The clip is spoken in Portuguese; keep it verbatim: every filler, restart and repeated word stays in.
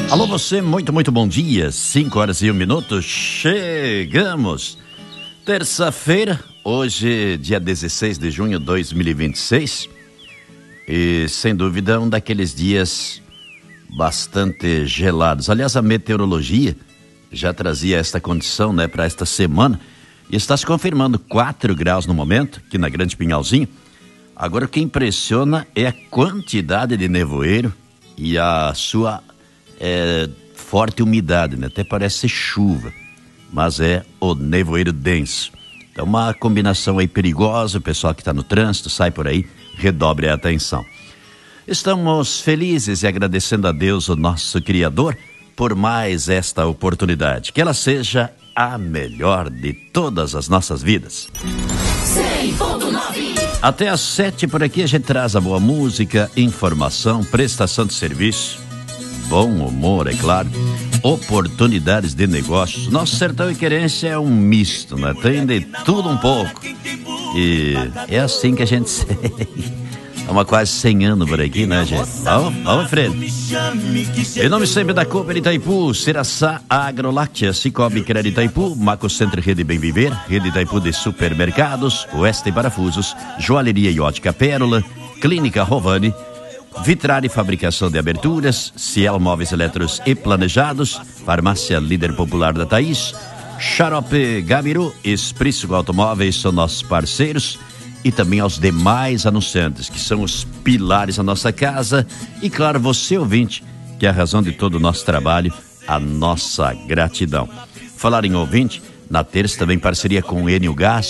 Alô você, muito, muito bom dia, cinco horas e um minuto, chegamos, terça-feira, hoje dia dezesseis de junho de dois mil e vinte e seis, e sem dúvida um daqueles dias bastante gelados. Aliás, a meteorologia já trazia esta condição, né, para esta semana, e está se confirmando quatro graus no momento, aqui na Grande Pinhalzinho. Agora o que impressiona é a quantidade de nevoeiro e a sua é, forte umidade, né? Até parece chuva, mas é o nevoeiro denso. Então uma combinação aí perigosa, o pessoal que está no trânsito, sai por aí, redobre a atenção. Estamos felizes e agradecendo a Deus, o nosso Criador, por mais esta oportunidade. Que ela seja a melhor de todas as nossas vidas. cem ponto nove. Até às sete por aqui a gente traz a boa música, informação, prestação de serviço, bom humor, é claro, oportunidades de negócios. Nosso sertão e querência é um misto, né? Tem de tudo um pouco. E é assim que a gente segue. Estamos quase cem anos por aqui, né, gente? Vamos, vamos, frente. Em nome sempre da Cooper Itaipu, Ceraçá Agroláctea, Cicobi Crédito Itaipu, Macocentro Rede Bem Viver, Rede Itaipu de Supermercados, Oeste Parafusos, Joalheria e Ótica Pérola, Clínica Rovani, Vitrare Fabricação de Aberturas, Ciel Móveis Eletros e Planejados, Farmácia Líder Popular da Thaís, Xarope Gabiru, Espriço Automóveis são nossos parceiros, e também aos demais anunciantes, que são os pilares da nossa casa, e claro, você ouvinte, que é a razão de todo o nosso trabalho, a nossa gratidão. Falar em ouvinte, na terça também parceria com o Enio Gás,